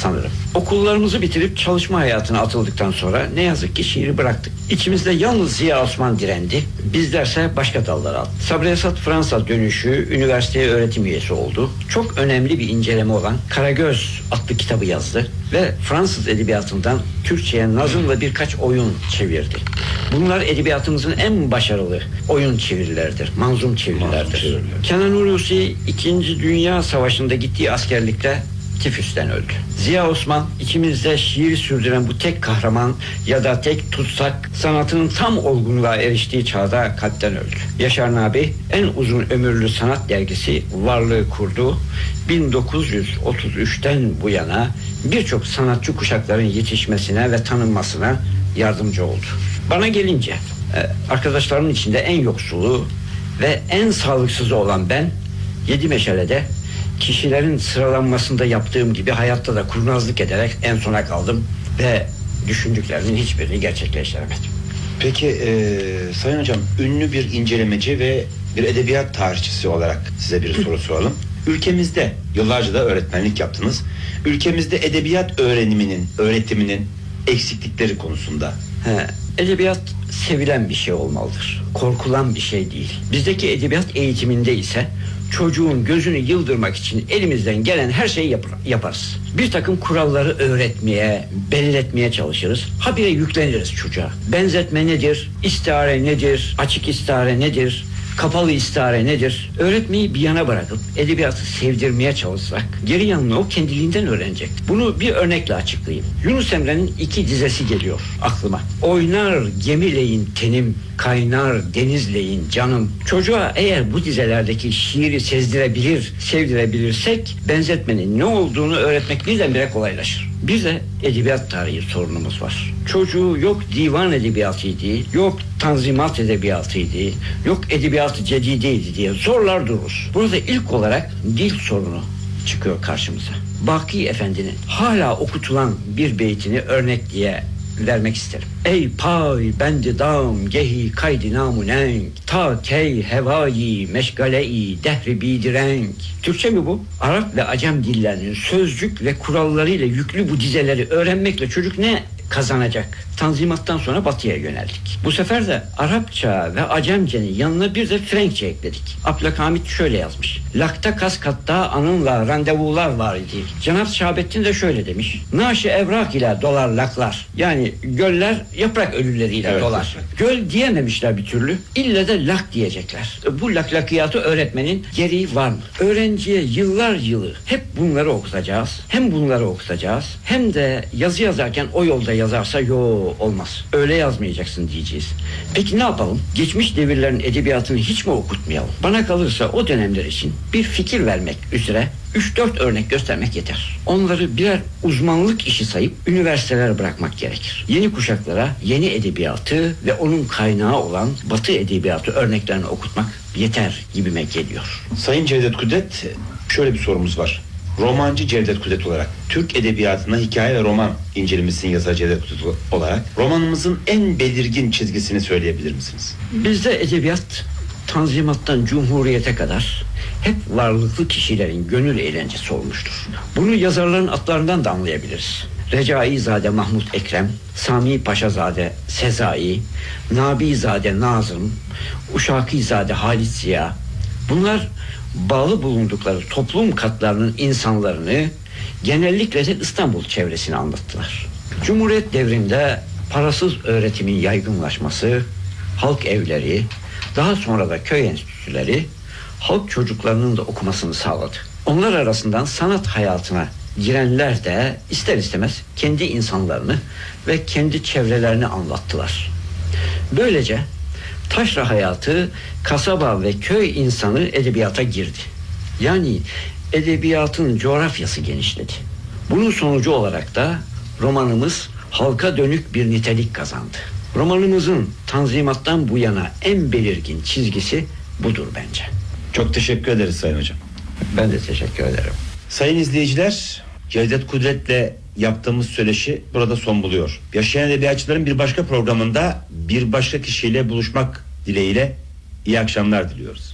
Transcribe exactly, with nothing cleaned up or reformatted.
sanırım. Okullarımızı bitirip çalışma hayatına atıldıktan sonra ne yazık ki şiiri bıraktık. İçimizde yalnız Ziya Osman direndi. Bizlerse başka dallara aldık. Sabri Esat Fransa dönüşü üniversiteye öğretim üyesi oldu. Çok önemli bir inceleme olan Karagöz adlı kitabı yazdı ve Fransız edebiyatından Türkçe'ye nazım ve birkaç oyun çevirdi. Bunlar edebiyatımızın en başarılı oyun çevirileridir, manzum çevirilerdir. Kenan Hulusi İkinci Dünya Savaşı'nda gittiği askerlikte tifüsten öldü. Ziya Osman içimizde şiiri sürdüren bu tek kahraman ya da tek tutsak sanatının tam olgunluğa eriştiği çağda kalpten öldü. Yaşar Nabi en uzun ömürlü sanat dergisi varlığı kurdu. bin dokuz yüz otuz üçten bu yana birçok sanatçı kuşakların yetişmesine ve tanınmasına yardımcı oldu. Bana gelince arkadaşlarımın içinde en yoksulu ve en sağlıksızı olan ben Yedi Meşale'de kişilerin sıralanmasında yaptığım gibi hayatta da kurnazlık ederek en sona kaldım ve düşündüklerimin hiçbirini gerçekleştiremedim. Peki e, Sayın Hocam, ünlü bir incelemeci ve bir edebiyat tarihçisi olarak size bir soru soralım. Ülkemizde yıllarca da öğretmenlik yaptınız. Ülkemizde edebiyat öğreniminin, öğretiminin eksiklikleri konusunda. He, edebiyat sevilen bir şey olmalıdır. Korkulan bir şey değil. Bizdeki edebiyat eğitiminde ise çocuğun gözünü yıldırmak için elimizden gelen her şeyi yap- yaparız. Bir takım kuralları öğretmeye, belletmeye çalışırız. Habire yükleniriz çocuğa. Benzetme nedir? İstihare nedir? Açık istihare nedir? Kapalı istihare nedir? Öğretmeyi bir yana bırakıp edebiyatı sevdirmeye çalışsak geri yanını o kendiliğinden öğrenecek. Bunu bir örnekle açıklayayım. Yunus Emre'nin iki dizesi geliyor aklıma. Oynar gemileyin tenim, kaynar denizleyin canım. Çocuğa eğer bu dizelerdeki şiiri sezdirebilir, sevdirebilirsek benzetmenin ne olduğunu öğretmek birdenbire kolaylaşır. Bir de edebiyat tarihi sorunumuz var. Çocuğu yok divan edebiyatıydı, yok tanzimat edebiyatıydı, yok edebiyatı cedideydi diye zorlar dururuz. Burada ilk olarak dil sorunu çıkıyor karşımıza. Baki Efendi'nin hala okutulan bir beytini örnek diye vermek isterim. Ey pay bendi dam gehi kaydi namunenk ta key hevayi meşgale-i dehri bidirenk. Türkçe mi bu? Arap ve Acem dillerinin sözcük ve kurallarıyla yüklü bu dizeleri öğrenmekle çocuk ne kazanacak? Tanzimattan sonra batıya yöneldik. Bu sefer de Arapça ve Acemce'nin yanına bir de Frenkçe ekledik. Abdülhamit şöyle yazmış. Lakta kaskatta anınla randevular var idi. Cenab-ı Şahabettin de şöyle demiş. Naşı evrak ile dolar laklar. Yani göller yaprak ölüleriyle evet, dolar. Evet. Göl diyememişler bir türlü. İlle de lak diyecekler. Bu laklakiyatı öğretmenin gereği var mı? Öğrenciye yıllar yılı hep bunları okutacağız. Hem bunları okutacağız. Hem de yazı yazarken o yolda yazarsa yo olmaz. Öyle yazmayacaksın diyeceğiz. Peki ne yapalım? Geçmiş devirlerin edebiyatını hiç mi okutmayalım? Bana kalırsa o dönemler için bir fikir vermek üzere üç dört örnek göstermek yeter. Onları birer uzmanlık işi sayıp üniversitelere bırakmak gerekir. Yeni kuşaklara yeni edebiyatı ve onun kaynağı olan Batı edebiyatı örneklerini okutmak yeter gibime geliyor. Sayın Cevdet Kudret, şöyle bir sorumuz var. Romancı Cevdet Kudret olarak Türk edebiyatına hikaye ve roman incelemesinin yazarı Cevdet Kudret olarak romanımızın en belirgin çizgisini söyleyebilir misiniz? Bizde edebiyat Tanzimat'tan Cumhuriyet'e kadar hep varlıklı kişilerin gönül eğlencesi olmuştur. Bunu yazarların adlarından da anlayabiliriz. Recaizade Mahmut Ekrem, Sami Paşazade Sezai, Nabizade Nazım, Uşakizade Halit Ziya. Bunlar bağlı bulundukları toplum katlarının insanlarını, genellikle de İstanbul çevresini anlattılar. Cumhuriyet devrinde parasız öğretimin yaygınlaşması, halk evleri, daha sonra da köy enstitüleri halk çocuklarının da okumasını sağladı. Onlar arasından sanat hayatına girenler de ister istemez kendi insanlarını ve kendi çevrelerini anlattılar. Böylece taşra hayatı, kasaba ve köy insanı edebiyata girdi. Yani edebiyatın coğrafyası genişledi. Bunun sonucu olarak da romanımız halka dönük bir nitelik kazandı. Romanımızın Tanzimat'tan bu yana en belirgin çizgisi budur bence. Çok teşekkür ederiz Sayın Hocam. Ben de teşekkür ederim. Sayın izleyiciler, Cevdet Kudret'le yaptığımız söyleşi burada son buluyor. Yaşayan edebiyatçıların bir başka programında bir başka kişiyle buluşmak dileğiyle iyi akşamlar diliyoruz.